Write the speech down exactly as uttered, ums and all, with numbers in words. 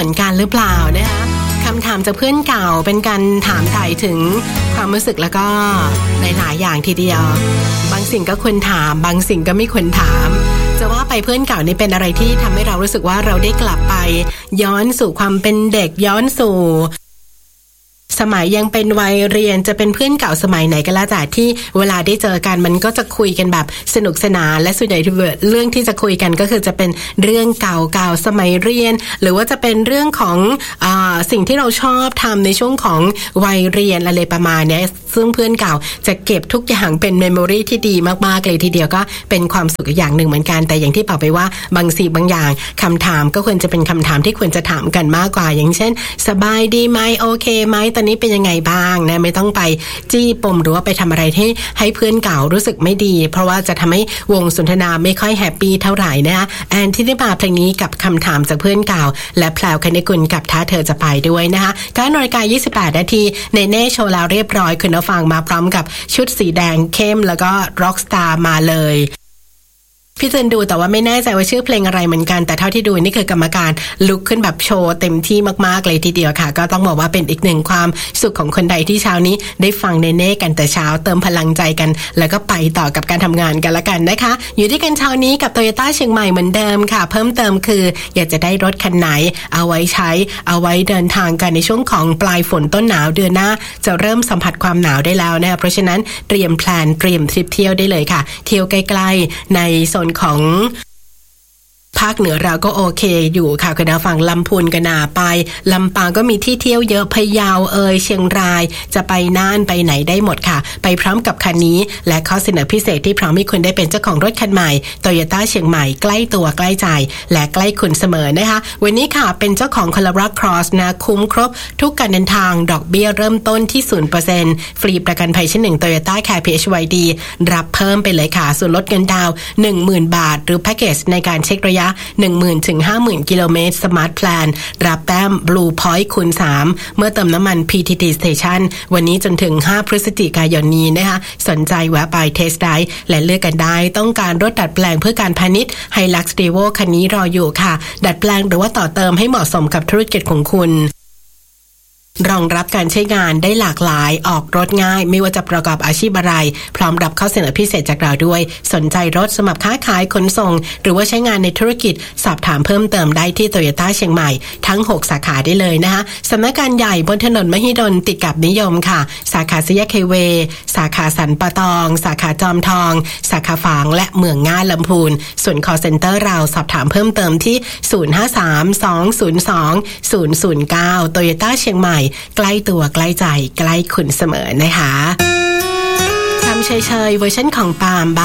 เหมือนกันหรือเปล่านะคะคำถามจากเพื่อนเก่าเป็นการถามไถ่ถึงความรู้สึกแล้วก็หลายๆอย่างทีเดียวบางสิ่งก็ควรถามบางสิ่งก็ไม่ควรถามจะว่าไปเพื่อนเก่านี่เป็นอะไรที่ทำให้เรารู้สึกว่าเราได้กลับไปย้อนสู่ความเป็นเด็กย้อนสู่สมัยยังเป็นวัยเรียนจะเป็นเพื่อนเก่าสมัยไหนก็แล้วแต่ที่เวลาได้เจอกันมันก็จะคุยกันแบบสนุกสนานและส่วนใหญ่เรื่องที่จะคุยกันก็คือจะเป็นเรื่องเก่าๆสมัยเรียนหรือว่าจะเป็นเรื่องของอ่าสิ่งที่เราชอบทำในช่วงของวัยเรียนอะไรประมาณนี้ซึ่งเพื่อนเก่าจะเก็บทุกอย่างเป็นเมมโมรีที่ดีมากๆเลยทีเดียวก็เป็นความสุขอย่างหนึ่งเหมือนกันแต่อย่างที่บอกไปว่าบางสิ่งบางอย่างคำถามก็ควรจะเป็นคำถามที่ควรจะถามกันมากกว่าอย่างเช่นสบายดีไหมโอเคไหมตอนนี้เป็นยังไงบ้างนะไม่ต้องไปจี้ปมหรือว่าไปทำอะไรที่ให้เพื่อนเก่ารู้สึกไม่ดีเพราะว่าจะทำให้วงสนทนาไม่ค่อยแฮปปี้เท่าไหร่นะคะแอนที่ได้มาเพลงนี้กับคำถามจากเพื่อนเก่าและแพรวคณิกุลกับถ้าเธอจะไปด้วยนะคะเก้านาฬิกายี่สิบแปดนาทีในเน่โชว์แล้วเรียบร้อยคุณผู้ฟังมาพร้อมกับชุดสีแดงเข้มแล้วก็ร็อกสตาร์มาเลยพี่เจนดูแต่ว่าไม่แน่ใจว่าชื่อเพลงอะไรเหมือนกันแต่เท่าที่ดูนี่คือกรรมการลุกขึ้นแบบโชว์เต็มที่มากๆเลยทีเดียวค่ะก็ต้องบอกว่าเป็นอีกหนึ่งความสุขของคนใดที่เช้านี้ได้ฟังเนเน่กันแต่เช้าเติมพลังใจกันแล้วก็ไปต่อกับการทำงานกันละกันนะคะอยู่ด้วยกันเช้านี้กับ Toyota เชียงใหม่เหมือนเดิมค่ะเพิ่มเติมคืออยากจะได้รถคันไหนเอาไว้ใช้เอาไว้เดินทางกันในช่วงของปลายฝนต้นหนาวเดือนหน้าจะเริ่มสัมผัสความหนาวได้แล้วนะคะเพราะฉะนั้นเตรียมแพลนเตรียมทริปเที่ยวได้เลยค่ะเที่ยวใกล้ๆในโซนของภาคเหนือเราก็โอเคอยู่ค่ะคุณผู้ฟังลำพูนกันนาไปลำปางก็มีที่เที่ยวเยอะพะเยาเอ่ยเชียงรายจะไปน่านไปไหนได้หมดค่ะไปพร้อมกับคันนี้และข้อเสนอพิเศษที่พร้อมให้คุณได้เป็นเจ้าของรถคันใหม่ Toyota เชียงใหม่ใกล้ตัวใกล้ใจและใกล้คุณเสมอนะคะวันนี้ค่ะเป็นเจ้าของ Corolla Cross นะคุ้มครบทุกการเดินทางดอกเบี้ยเริ่มต้นที่ ศูนย์เปอร์เซ็นต์ ฟรีประกันภัยชั้นหนึ่ง Toyota Care พี เอช วาย ดี รับเพิ่มไปเลยค่ะส่วนลดเงินดาวน์ หนึ่งหมื่น บาทหรือแพ็คเกจในการเช็คระยะ หนึ่งหมื่น ถึง ห้าหมื่น กิโลเมตร Smart Plan รับแต้ม Blue Point คูณ สาม เมื่อเติมน้ำมัน พี ที ที Station วันนี้จนถึงห้าพฤศจิกายนนี้นะคะสนใจแวะไปเทสได้และเลือกกันได้ต้องการรถดัดแปลงเพื่อการพาณิชย์ Hilux Revo คันนี้รออยู่ค่ะดัดแปลงหรือว่าต่อเติมให้เหมาะสมกับธุรกิจของคุณรองรับการใช้งานได้หลากหลายออกรถง่ายไม่ว่าจะประกอบอาชีพอะไรพร้อมรับข้อเสนอพิเศษจากเราด้วยสนใจรถสำหรับค้าขายขนส่งหรือว่าใช้งานในธุรกิจสอบถามเพิ่มเติมได้ที่ Toyota เชียงใหม่ทั้งหกสาขาได้เลยนะคะสำนักงานใหญ่บนถนนมหิดลติดกับนิยมค่ะสาขาสยามไฮเวย์สาขาสันปะตองสาขาจอมทองสาขาฝางและเมืองง่ายลำพูนส่วน call center เราสอบถามเพิ่มเติมที่ศูนย์ ห้า สาม สอง ศูนย์ สอง ศูนย์ ศูนย์ เก้า Toyota เชียงใหม่ใกล้ตัวใกล้ใจใกล้คุณเสมอนะคะทำเฉยๆเวอร์ชันของปาล์ม